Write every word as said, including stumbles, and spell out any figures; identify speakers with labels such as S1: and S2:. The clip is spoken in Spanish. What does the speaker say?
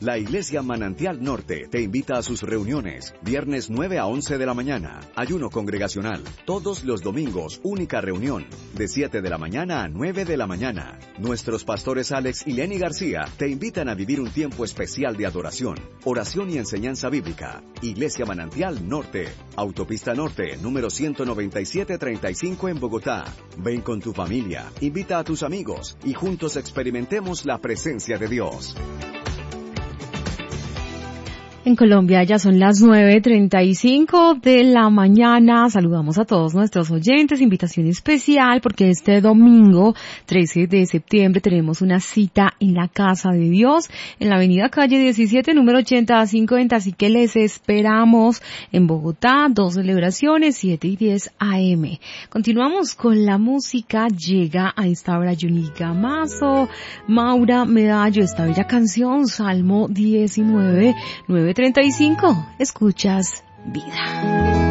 S1: La Iglesia Manantial Norte te invita a sus reuniones, viernes nueve a once de la mañana, ayuno congregacional, todos los domingos, única reunión, de siete de la mañana a nueve de la mañana. Nuestros pastores Alex y Lenny García te invitan a vivir un tiempo especial de adoración, oración y enseñanza bíblica. Iglesia Manantial Norte, Autopista Norte, número ciento noventa y siete treinta y cinco en Bogotá. Ven con tu familia, invita a tus amigos y juntos experimentemos la presencia de Dios.
S2: En Colombia ya son las nueve treinta y cinco de la mañana. Saludamos a todos nuestros oyentes. Invitación especial porque este domingo, trece de septiembre, tenemos una cita en la Casa de Dios, en la avenida Calle diecisiete, número ochenta a quinientos veinte. Así que les esperamos en Bogotá, dos celebraciones, siete y diez a eme. Continuamos con la música. Llega a esta hora Johnny Gamazo, Maura Medallo, esta bella canción, Salmo diecinueve, nueve treinta y cinco. Escuchas Vida.